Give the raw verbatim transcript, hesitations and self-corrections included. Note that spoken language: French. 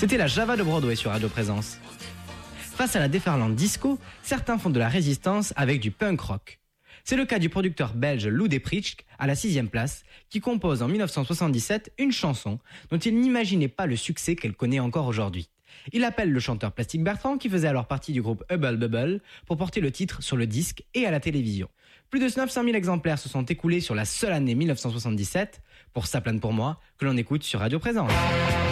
C'était la Java de Broadway sur Radio Présence. Face à la déferlante disco, certains font de la résistance avec du punk rock. C'est le cas du producteur belge Lou Deprijck, à la sixième place, qui compose en dix-neuf cent soixante-dix-sept une chanson dont il n'imaginait pas le succès qu'elle connaît encore aujourd'hui. Il appelle le chanteur Plastic Bertrand, qui faisait alors partie du groupe Hubble Bubble, pour porter le titre sur le disque et à la télévision. Plus de neuf cent mille exemplaires se sont écoulés sur la seule année dix-neuf cent soixante-dix-sept, pour Ça plane pour moi, que l'on écoute sur Radio Présence.